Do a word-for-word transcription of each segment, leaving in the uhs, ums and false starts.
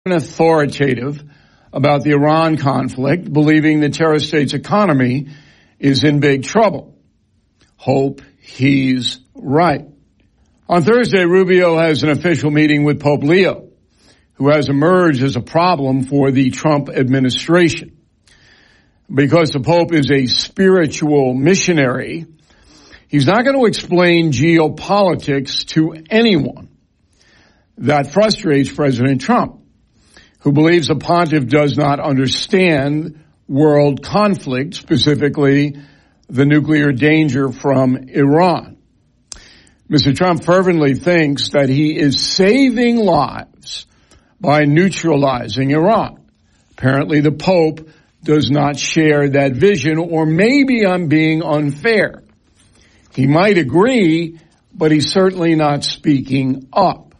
authoritative about the Iran conflict, believing the terror state's economy is in big trouble. Hope he's right. On Thursday, Rubio has an official meeting with Pope Leo, who has emerged as a problem for the Trump administration. Because the Pope is a spiritual missionary, he's not going to explain geopolitics to anyone. That frustrates President Trump, who believes the pontiff does not understand world conflict, specifically the nuclear danger from Iran. Mister Trump fervently thinks that he is saving lives by neutralizing Iran. Apparently the Pope does not share that vision, or maybe I'm being unfair. He might agree, but he's certainly not speaking up.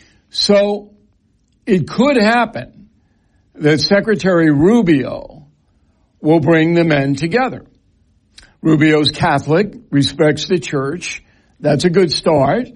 So it could happen that Secretary Rubio will bring the men together. Rubio's Catholic, respects the church. That's a good start.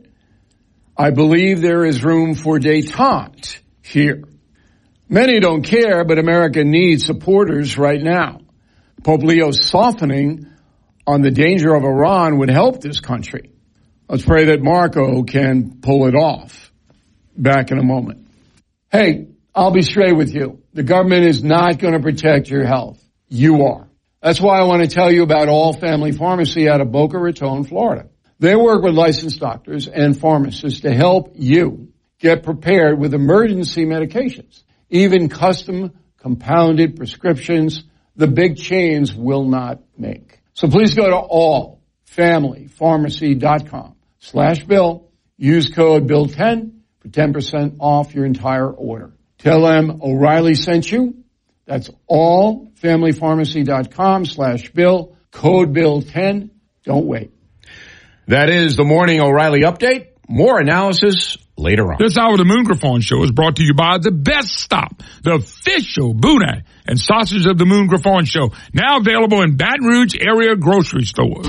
I believe there is room for détente here. Many don't care, but America needs supporters right now. Pope Leo's softening on the danger of Iran would help this country. Let's pray that Marco can pull it off. Back in a moment. Hey, I'll be straight with you. The government is not going to protect your health. You are. That's why I want to tell you about All Family Pharmacy out of Boca Raton, Florida. They work with licensed doctors and pharmacists to help you get prepared with emergency medications, even custom compounded prescriptions the big chains will not make. So please go to all family pharmacy dot com slash bill. Use code bill ten for ten percent off your entire order. Tell them O'Reilly sent you. That's all family pharmacy dot com slash bill, code bill ten. Don't wait. That is the Morning O'Reilly Update. More analysis later on. This hour of the Moon Griffon Show is brought to you by The Best Stop, the official Boudin and sausage of the Moon Griffon Show. Now available in Baton Rouge area grocery stores.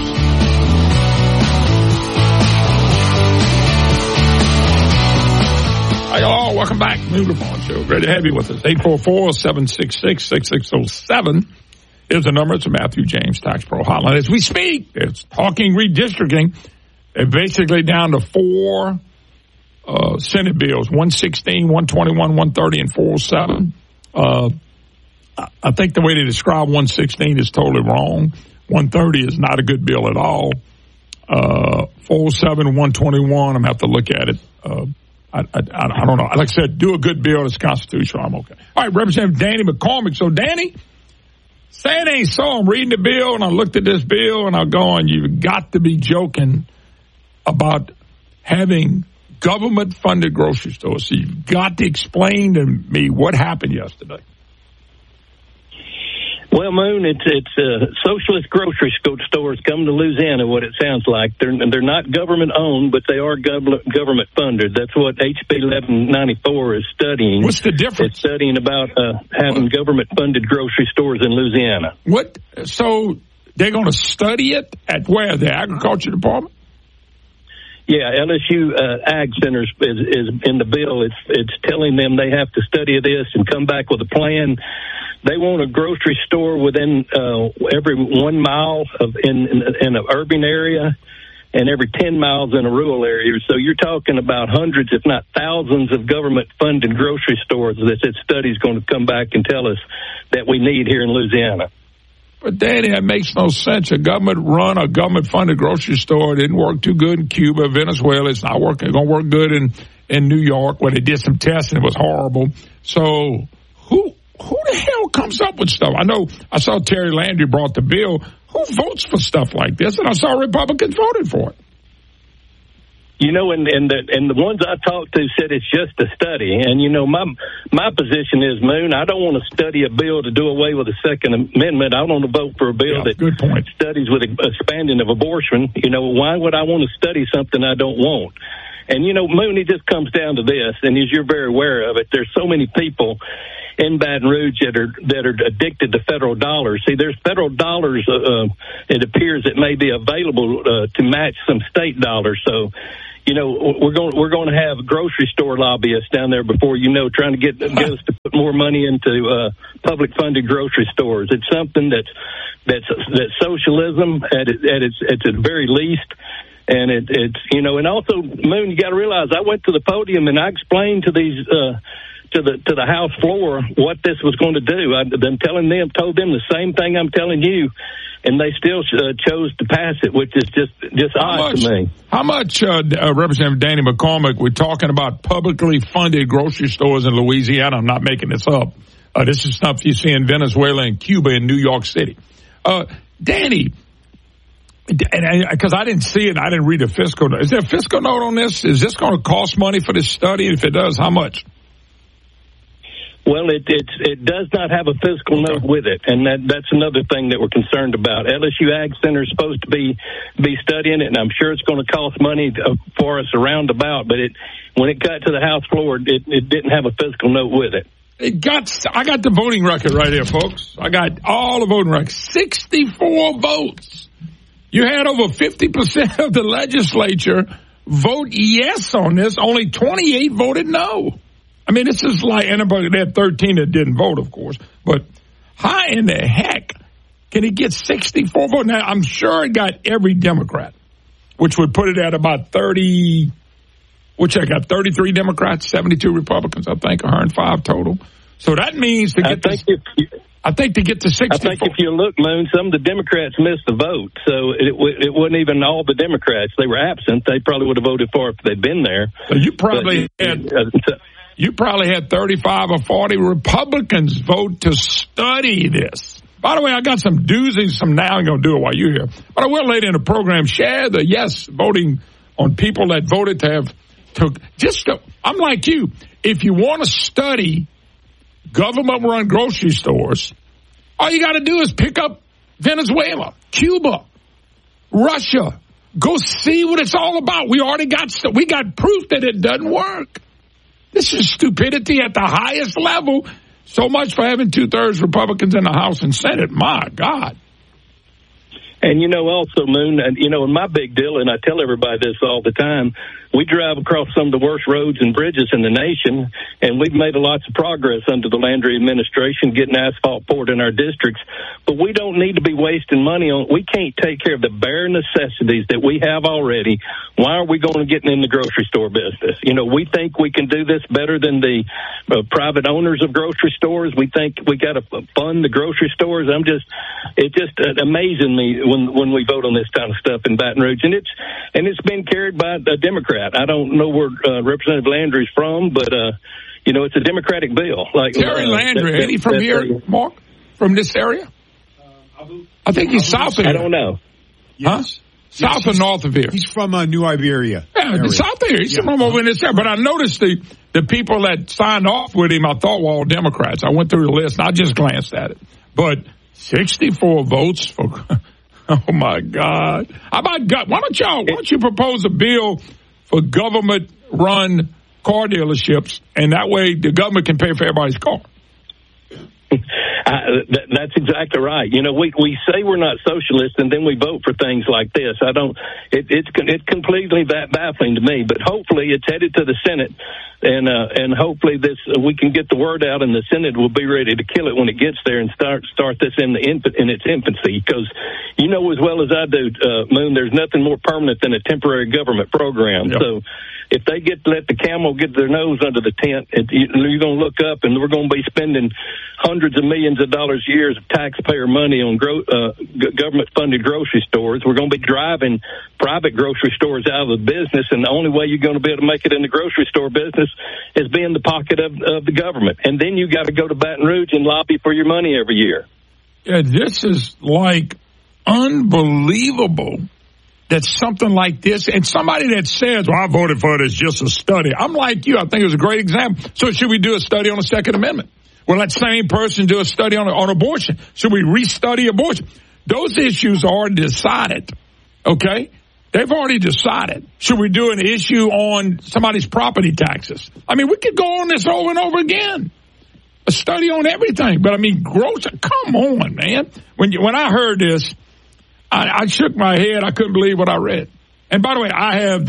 Hi, all. Welcome back. Moon Griffon Show. Great to have you with us. eight four four, seven six six, six six zero seven is the number. It's a Matthew James Tax Pro Hotline. As we speak, it's talking redistricting. They're basically down to four uh, Senate bills, one sixteen, one twenty-one, one thirty, and four oh seven. Uh, I think the way they describe one sixteen is totally wrong. one thirty is not a good bill at all. Uh, four oh seven and one twenty-one, I'm going to have to look at it. Uh, I, I, I don't know. Like I said, do a good bill that's constitutional. I'm okay. All right, Representative Danny McCormick. So, Danny, say it ain't so. I'm reading the bill, and I looked at this bill, and I'm going, you've got to be joking about having government-funded grocery stores. So you've got to explain to me what happened yesterday. Well, Moon, it's it's uh, socialist grocery stores come to Louisiana. What it sounds like, they're they're not government owned, but they are government government funded. That's what H B eleven ninety-four is studying. What's the difference? It's studying about uh, having government funded grocery stores in Louisiana. What? So they're going to study it at where? The Agriculture Department? Yeah, L S U uh, Ag Centers is, is in the bill. It's it's telling them they have to study this and come back with a plan. They want a grocery store within uh, every one mile of in, in, in an urban area and every ten miles in a rural area. So you're talking about hundreds, if not thousands, of government-funded grocery stores that this study is going to come back and tell us that we need here in Louisiana. But, Danny, that makes no sense. A government-run, a government-funded grocery store didn't work too good in Cuba, Venezuela. It's not working. It's going to work good in, in New York, where they did some tests and it was horrible. So who who the hell comes up with stuff? I know I saw Terry Landry brought the bill. Who votes for stuff like this? And I saw Republicans voted for it. You know, and, and, the, and the ones I talked to said it's just a study. And, you know, my my position is, Moon, I don't want to study a bill to do away with the Second Amendment. I want to vote for a bill yeah, that good point. studies with expanding of abortion. You know, why would I want to study something I don't want? And, you know, Moon, it just comes down to this, and as you're very aware of it, there's so many people in Baton Rouge that are that are addicted to federal dollars. See, there's federal dollars, uh, it appears, that may be available uh, to match some state dollars. So, you know, we're going we're going to have grocery store lobbyists down there before you know, trying to get, get us to put more money into uh, public funded grocery stores. It's something that's that's that's socialism at it, at its at its very least. And it, it's you know, and also, Moon, you got to realize I went to the podium and I explained to these uh, to the to the House floor what this was going to do. I've been telling them, told them the same thing I'm telling you. And they still uh, chose to pass it, which is just just how odd much, to me. How much, uh, uh, Representative Danny McCormick, we're talking about publicly funded grocery stores in Louisiana. I'm not making this up. Uh, this is stuff you see in Venezuela and Cuba and New York City. Uh, Danny, because I, I didn't see it, I didn't read a fiscal note. Is there a fiscal note on this? Is this going to cost money for this study? If it does, how much? Well, it it, it does not have a fiscal note with it, and that, that's another thing that we're concerned about. L S U Ag Center is supposed to be be studying it, and I'm sure it's going to cost money for us around about. But it when it got to the House floor, it, it didn't have a fiscal note with it. It got. I got the voting record right here, folks. I got all the voting records. sixty-four votes. You had over fifty percent of the legislature vote yes on this. Only twenty-eight voted no. I mean, this is like anybody. They had thirteen that didn't vote, of course. But how in the heck can it get sixty-four votes? Now, I'm sure it got every Democrat, which would put it at about thirty, which I got thirty-three Democrats, seventy-two Republicans, I think, one hundred five total. So that means to get I think, this, if you, I think to get to sixty-four. I think if you look, Moon, some of the Democrats missed the vote. So it, it wasn't even all the Democrats. They were absent. They probably would have voted for it if they'd been there. So you probably but, had... Uh, so, You probably had thirty-five or forty Republicans vote to study this. By the way, I got some doozies. Some now I'm going to do it while you're here. But I will later in the program share the yes voting on people that voted to have took. Just to, I'm like you. If you want to study government-run grocery stores, all you got to do is pick up Venezuela, Cuba, Russia. Go see what it's all about. We already got we got proof that it doesn't work. This is stupidity at the highest level. So much for having two-thirds Republicans in the House and Senate. My God. And, you know, also, Moon, and, you know, and my big deal, and I tell everybody this all the time, we drive across some of the worst roads and bridges in the nation, and we've made a lots of progress under the Landry administration getting asphalt poured in our districts. But we don't need to be wasting money on, we can't take care of the bare necessities that we have already. Why are we going to get in the grocery store business? You know, we think we can do this better than the uh, private owners of grocery stores. We think we got to fund the grocery stores. I'm just, it just uh, amazing me when when we vote on this kind of stuff in Baton Rouge, and it's and it's been carried by a Democrat. I don't know where uh, Representative Landry's from, but uh, you know, it's a Democratic bill. Like Terry uh, Landry, that, ain't he from that, here, that, Mark? From this area? Um, I think he's south of here. I don't know. Yes. Huh? South yes, or north of here? He's from uh, New Iberia. Yeah, area. South of here. He's yeah. from over in this area. But I noticed the, the people that signed off with him, I thought were all Democrats. I went through the list, and I just glanced at it. But sixty-four votes for... Oh, my God. How about, why don't y'all, why don't you propose a bill for government-run car dealerships, and that way the government can pay for everybody's car? Uh, th- that's exactly right. You know, we we say we're not socialists, and then we vote for things like this. I don't. It, it's it's completely that baffling to me. But hopefully, it's headed to the Senate, and uh, and hopefully this uh, we can get the word out, and the Senate will be ready to kill it when it gets there and start start this in the infant in its infancy. Because you know as well as I do, uh, Moon, there's nothing more permanent than a temporary government program. Yep. So if they get let the camel get their nose under the tent, it, you, you're going to look up, and we're going to be spending hundreds of millions of dollars a year of taxpayer money on gro- uh, g- government-funded grocery stores. We're going to be driving private grocery stores out of the business, and the only way you're going to be able to make it in the grocery store business is be in the pocket of, of the government. And then you got to go to Baton Rouge and lobby for your money every year. Yeah, this is like unbelievable that something like this, and somebody that says, well, I voted for it as just a study. I'm like you. I think it was a great example. So should we do a study on the Second Amendment? Will that same person do a study on, on abortion? Should we restudy abortion? Those issues are already decided, okay? They've already decided. Should we do an issue on somebody's property taxes? I mean, we could go on this over and over again. A study on everything. But, I mean, gross, come on, man. When you, when I heard this, I, I shook my head. I couldn't believe what I read. And, by the way, I have the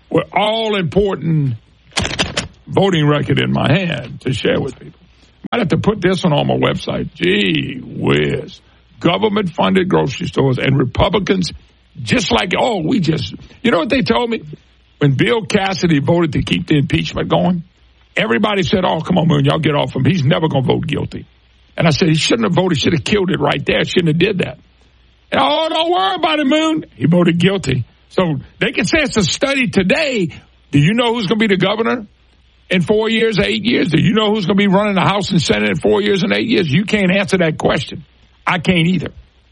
with all important voting record in my hand to share with people. I'd have to put this one on my website. Gee whiz. Government-funded grocery stores and Republicans just like, oh, we just, you know what they told me? When Bill Cassidy voted to keep the impeachment going, everybody said, oh, come on, Moon, y'all get off him. He's never going to vote guilty. And I said, he shouldn't have voted. Should have killed it right there. Shouldn't have did that. And, oh, don't worry about it, Moon. He voted guilty. So they can say it's a study today. Do you know who's going to be the governor in four years, eight years? Do you know who's going to be running the House and Senate in four years and eight years? You can't answer that question. I can't either.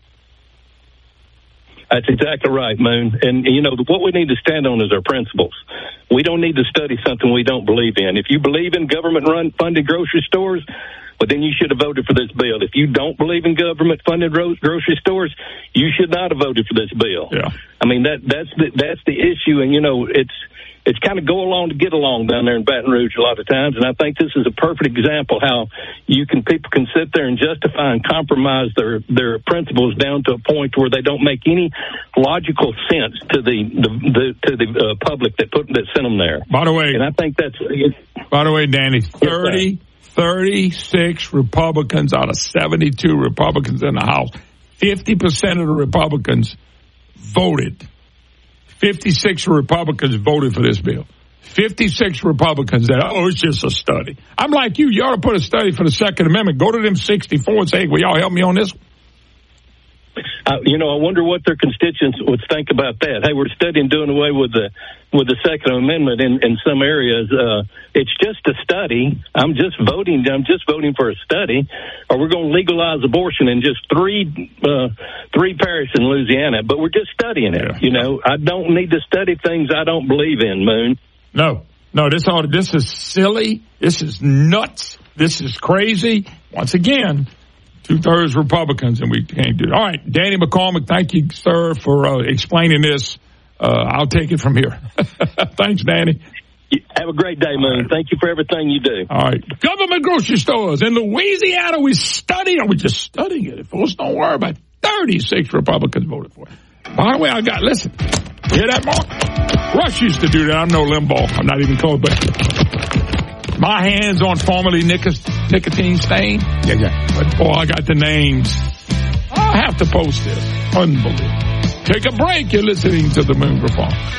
That's exactly right, Moon. And, you know, what we need to stand on is our principles. We don't need to study something we don't believe in. If you believe in government-run funded grocery stores, well, then you should have voted for this bill. If you don't believe in government-funded grocery stores, you should not have voted for this bill. Yeah. I mean, that that's the, that's the issue. And, you know, it's it's kind of go along to get along down there in Baton Rouge a lot of times. And I think this is a perfect example how you can people can sit there and justify and compromise their, their principles down to a point where they don't make any logical sense to the, the, the to the uh, public that put that sent them there. By the way, and I think that's. By the way, Danny, thirty, thirty-six Republicans out of seventy-two Republicans in the House, fifty percent of the Republicans voted. fifty-six Republicans voted for this bill. fifty-six Republicans that, oh, it's just a study. I'm like you. You ought to put a study for the Second Amendment. Go to them sixty-four and say, hey, will y'all help me on this? Uh, you know, I wonder what their constituents would think about that. Hey, we're studying doing away with the with the Second Amendment in, in some areas. Uh, it's just a study. I'm just voting. I'm just voting for a study. Or we're going to legalize abortion in just three uh, three parishes in Louisiana. But we're just studying it. Yeah. You know, I don't need to study things I don't believe in, Moon. No, no. This all this is silly. This is nuts. This is crazy. Once again. Two-thirds Republicans, and we can't do it. All right, Danny McCormick, thank you, sir, for uh, explaining this. Uh, I'll take it from here. Thanks, Danny. Have a great day, Moon. Right. Thank you for everything you do. All right. Government grocery stores in Louisiana, we study, or we just studying it. Folks, don't worry about it. thirty-six Republicans voted for it. By the way, I got, listen, hear that, Mark? Rush used to do that. I'm no Limbaugh. I'm not even close, but... My hands on formerly nic- nicotine stain. Yeah, yeah. But, boy, I got the names. I'll have to post this. Unbelievable. Take a break. You're listening to the Moon Report.